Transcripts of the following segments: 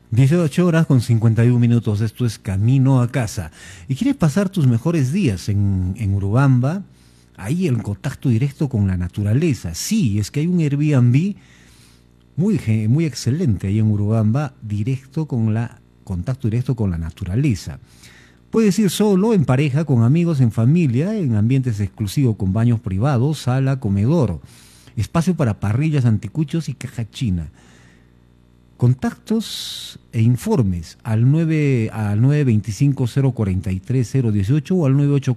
18 horas con 51 minutos, esto es Camino a Casa. ¿Y quieres pasar tus mejores días en Urubamba? Ahí en contacto directo con la naturaleza. Sí, es que hay un Airbnb muy excelente ahí en Urubamba, contacto directo con la naturaleza. Puedes ir solo, en pareja, con amigos, en familia, en ambientes exclusivos con baños privados, sala, comedor, espacio para parrillas, anticuchos y caja china. Contactos e informes al 925-043-018 o al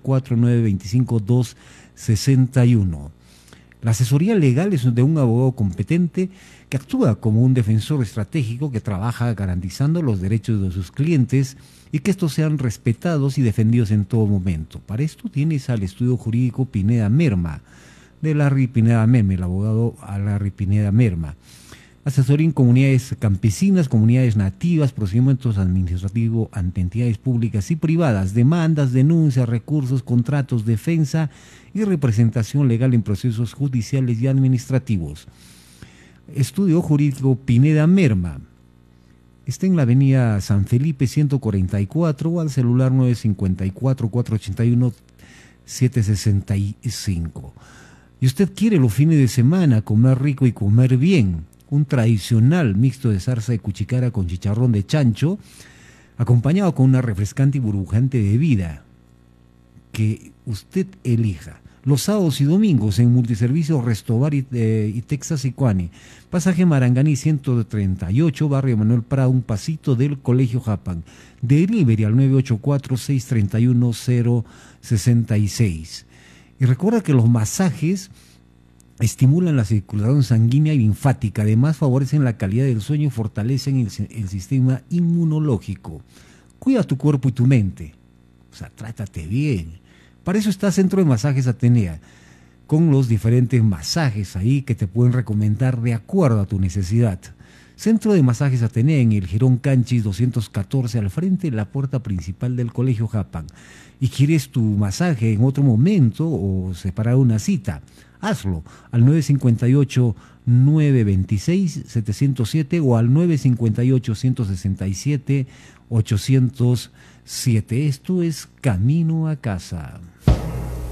984-925-261. La asesoría legal es de un abogado competente que actúa como un defensor estratégico que trabaja garantizando los derechos de sus clientes y que estos sean respetados y defendidos en todo momento. Para esto tienes al estudio jurídico Pineda Merma, de Larry Pineda Merma, el abogado Larry Pineda Merma. Asesoría en comunidades campesinas, comunidades nativas, procedimientos administrativos ante entidades públicas y privadas, demandas, denuncias, recursos, contratos, defensa y representación legal en procesos judiciales y administrativos. Estudio jurídico Pineda Merma. Está en la avenida San Felipe 144 o al celular 954-481-765. Y usted quiere los fines de semana comer rico y comer bien. Un tradicional mixto de zarza de cuchicara con chicharrón de chancho, acompañado con una refrescante y burbujante bebida que usted elija. Los sábados y domingos en Multiservicios Restobar y Texas Icuani. Pasaje Maranganí 138, Barrio Manuel Prado, un pasito del Colegio Japan. Delivery al 984-631-066. Y recuerda que los masajes estimulan la circulación sanguínea y linfática, además favorecen la calidad del sueño y fortalecen el sistema inmunológico. Cuida tu cuerpo y tu mente, o sea, trátate bien. Para eso está Centro de Masajes Atenea, con los diferentes masajes ahí que te pueden recomendar de acuerdo a tu necesidad. Centro de Masajes Atenea en el Girón Canchis 214, al frente de la puerta principal del Colegio Japan. ¿Y quieres tu masaje en otro momento o separar una cita? Hazlo al 958-926-707 o al 958-167-807. Esto es Camino a Casa.